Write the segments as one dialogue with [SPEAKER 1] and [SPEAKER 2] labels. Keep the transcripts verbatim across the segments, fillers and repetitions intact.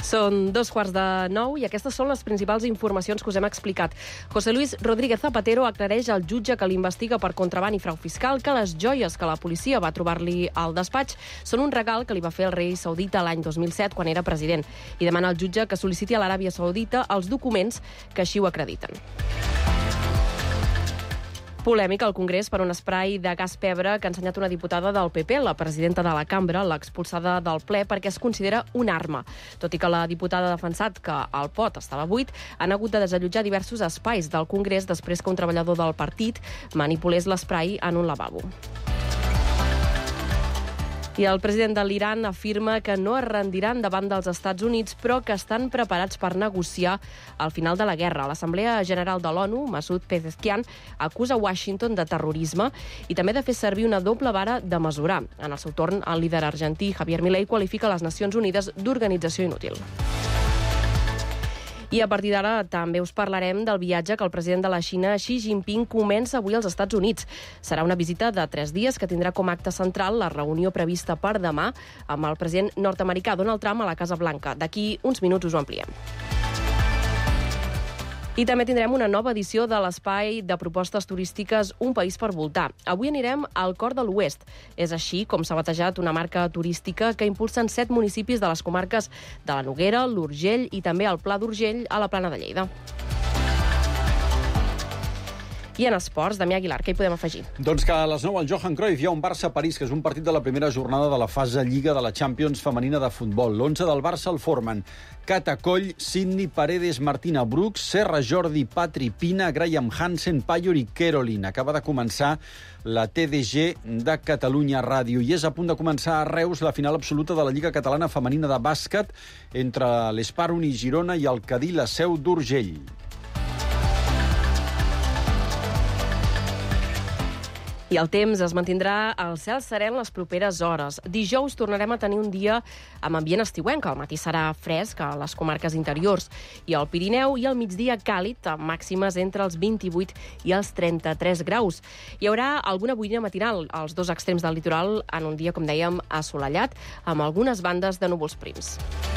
[SPEAKER 1] Són dos quarts de nou i aquestes són les principals informacions que us hem explicat. José Luis Rodríguez Zapatero aclareix al jutge que l'investiga per contraban i frau fiscal que les joies que la policia va trobar-li al despatx són un regal que li va fer el rei saudita l'any dos mil set quan era president i demana al jutge que sol·liciti a l'Aràbia Saudita els documents que així ho acrediten. Polèmica al Congrés per un esprai de gas pebre que ha ensenyat una diputada del P P, la presidenta de la cambra, l'expulsada del ple perquè es considera una arma. Tot i que la diputada ha defensat que el pot estava buit, han hagut de desallotjar diversos espais del Congrés després que un treballador del partit manipulés l'esprai en un lavabo. I el president de l'Iran afirma que no es rendiran davant dels Estats Units, però que estan preparats per negociar al final de la guerra. L'Assemblea General de l'ONU, Masoud Pezeshkian, acusa Washington de terrorisme i també de fer servir una doble vara de mesurar. En el seu torn, el líder argentí Javier Milei qualifica les Nacions Unides d'organització inútil. I a partir d'ara també us parlarem del viatge que el president de la Xina, Xi Jinping, comença avui als Estats Units. Serà una visita de tres dies que tindrà com a acte central la reunió prevista per demà amb el president nord-americà Donald Trump a la Casa Blanca. D'aquí uns minuts us ho ampliem. I també tindrem una nova edició de l'espai de propostes turístiques Un país per voltar. Avui anirem al Cor de l'Oest. És així com s'ha batejat una marca turística que impulsen set municipis de les comarques de la Noguera, l'Urgell i també el Pla d'Urgell a la Plana de Lleida. I en esports, Damià Aguilar, què hi podem afegir?
[SPEAKER 2] Doncs que a les nou al Johan Cruyff hi ha un Barça-París, que és un partit de la primera jornada de la fase Lliga de la Champions femenina de futbol. L'onze del Barça el formen Cata Coll, Sidney, Paredes, Martina Brooks, Serra Jordi, Patri Pina, Graham Hansen, Payor i Caroline. Acaba de començar la T D G de Catalunya Ràdio i és a punt de començar a Reus la final absoluta de la Lliga Catalana Femenina de Bàsquet entre l'Esparun i Girona i el Cadí la Seu d'Urgell.
[SPEAKER 1] I el temps es mantindrà al cel serè en les properes hores. Dijous tornarem a tenir un dia amb ambient estiuenc. Al matí serà fresc a les comarques interiors i al Pirineu i al migdia càlid, amb màximes entre els vint-i-vuit i els trenta-tres graus. Hi haurà alguna boirina matinal als dos extrems del litoral en un dia, com dèiem, assolellat, amb algunes bandes de núvols prims.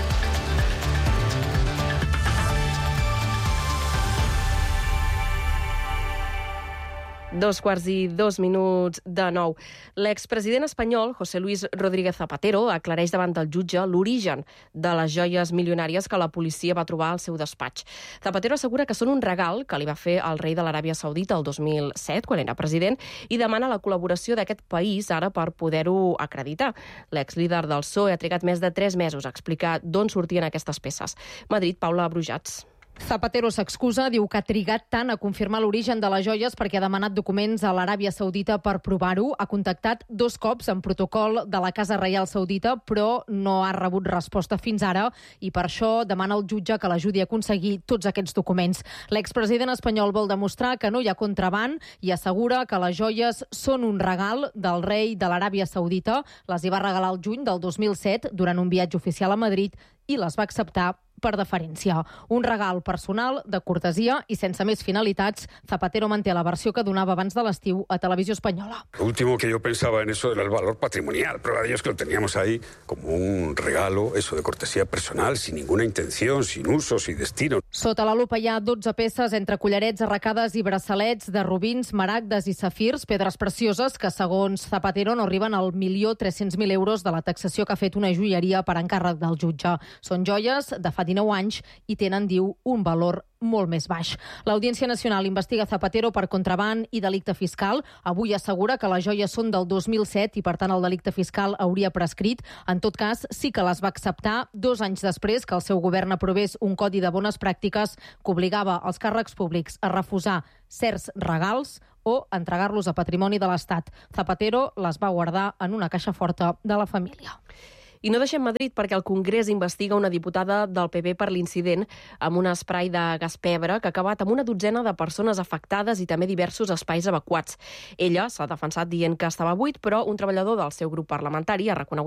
[SPEAKER 1] Dos quarts i dos minuts de nou. L'expresident espanyol, José Luis Rodríguez Zapatero, aclareix davant del jutge l'origen de les joies milionàries que la policia va trobar al seu despatx. Zapatero assegura que són un regal que li va fer el rei de l'Aràbia Saudita el dos mil set, quan era president, i demana la col·laboració d'aquest país ara per poder-ho acreditar. L'exlíder del P S O E ha trigat més de tres mesos a explicar d'on sortien aquestes peces. Madrid, Paula Brujats.
[SPEAKER 3] Zapatero s'excusa, diu que ha trigat tant a confirmar l'origen de les joies perquè ha demanat documents a l'Aràbia Saudita per provar-ho. Ha contactat dos cops en protocol de la Casa Reial Saudita, però no ha rebut resposta fins ara i per això demana al jutge que l'ajudi a aconseguir tots aquests documents. L'expresident espanyol vol demostrar que no hi ha contraban i assegura que les joies són un regal del rei de l'Aràbia Saudita. Les hi va regalar el juny del dos mil set durant un viatge oficial a Madrid i les va acceptar per deferència. Un regal personal, de cortesia i sense més finalitats. Zapatero manté la versió que donava abans de l'estiu a Televisió Espanyola.
[SPEAKER 4] Lo último que yo pensaba en eso era el valor patrimonial. Prueba de ello es que lo teníamos ahí como un regalo, eso de cortesía personal, sin ninguna intención, sin uso, sin destino.
[SPEAKER 3] Sota la lupa hi ha dotze peces entre collarets, arracades i braçalets de rubins, maragdes i safirs, pedres precioses que, segons Zapatero, no arriben al milió tres-cents mil euros de la taxació que ha fet una joieria per encàrrec del jutge. Són joies de fa dinou anys i tenen, diu, un valor molt més baix. L'Audiència Nacional investiga Zapatero per contraban i delicte fiscal. Avui assegura que les joies són del dos mil set i, per tant, el delicte fiscal hauria prescrit. En tot cas, sí que les va acceptar dos anys després que el seu govern aprovés un codi de bones pràctiques que obligava els càrrecs públics a refusar certs regals o entregar-los a patrimoni de l'Estat. Zapatero les va guardar en una caixa forta de la família.
[SPEAKER 1] I no deixem Madrid perquè el Congrés investiga una diputada del P P per l'incident amb un esprai de gas pebre que ha acabat amb una dotzena de persones afectades i també diversos espais evacuats. Ella s'ha defensat dient que estava buit, però un treballador del seu grup parlamentari ha reconegut